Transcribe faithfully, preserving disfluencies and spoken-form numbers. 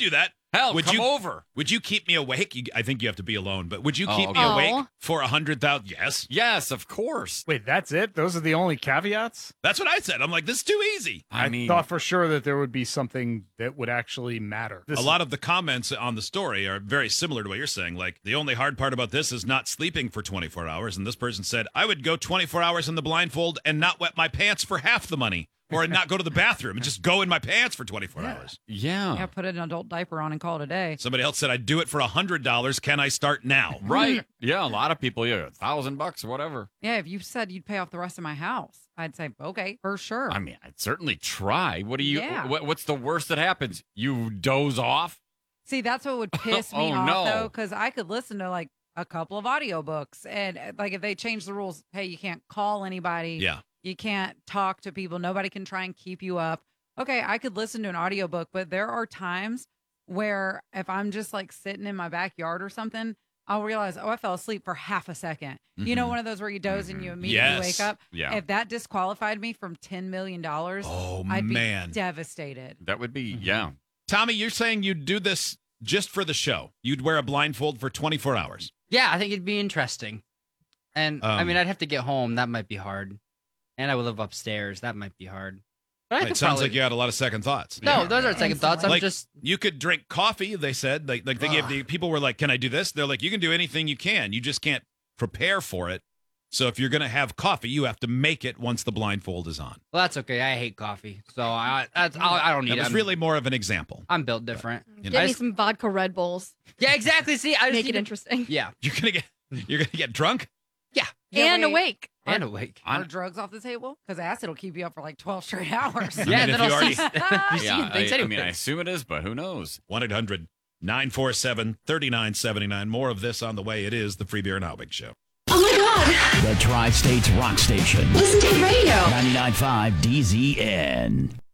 do that. Hell, would come you, over. Would you keep me awake? You, I think you have to be alone, but would you Oh, keep okay. me Oh. awake for a hundred thousand? Yes. Yes, of course. Wait, that's it? Those are the only caveats? That's what I said. I'm like, this is too easy. I, I mean, thought for sure that there would be something that would actually matter. This A lot of the comments on the story are very similar to what you're saying. Like, the only hard part about this is not sleeping for twenty-four hours. And this person said, I would go twenty-four hours in the blindfold and not wet my pants for half the money. Or not go to the bathroom and just go in my pants for twenty-four Yeah. hours. yeah. Yeah, put an adult diaper on and call it a day. Somebody else said, I'd do it for one hundred dollars. Can I start now? Right. Yeah, a lot of people, yeah, a thousand bucks or whatever. Yeah, if you said you'd pay off the rest of my house, I'd say, okay, for sure. I mean, I'd certainly try. What do you, Yeah. what, what's the worst that happens? You doze off? See, that's what would piss me Oh, off, no. though, because I could listen to like a couple of audiobooks. And uh, like if they change the rules, hey, you can't call anybody. Yeah. You can't talk to people. Nobody can try and keep you up. Okay, I could listen to an audiobook, but there are times where if I'm just like sitting in my backyard or something, I'll realize, oh, I fell asleep for half a second. You know, Mhm. one of those where you doze and you Mhm. immediately Yes. wake up. Yeah. If that disqualified me from ten million dollars, Oh, I'd man. be devastated. That would be, Mhm. yeah. Tommy, you're saying you'd do this just for the show. You'd wear a blindfold for twenty-four hours. Yeah, I think it'd be interesting. And I Um, mean, I'd have to get home. That might be hard. And I would live upstairs. That might be hard. But I It could sounds probably... like you had a lot of second thoughts. No, Yeah. those aren't second thoughts. I'm Like- just You could drink coffee, they said. Like, like they gave the people were like, can I do this? They're like, you can do anything you can. You just can't prepare for it. So if you're going to have coffee, you have to make it once the blindfold is on. well, that's okay. I hate coffee, so I that's I'll, I don't need That it. was I'm, really more of an example. I'm built different. You know, Get I me just- some vodka Red Bulls. Yeah, exactly. See, I just Make need it to- interesting. Yeah, You're gonna get you're gonna get drunk. Yeah, and wait. awake. and awake. Are I'm- drugs off the table? Because acid will keep you up for like twelve straight hours. I Yeah, mean, then if you I'll already see. You see Yeah, things I, I mean, I anyway. assume it is, but who knows? one eight hundred nine four seven three nine seven nine. More of this on the way. It is the Free Beer and Howbig Show. Oh my God. The Tri-States Rock Station. Listen to the radio. ninety-nine point five D Z N.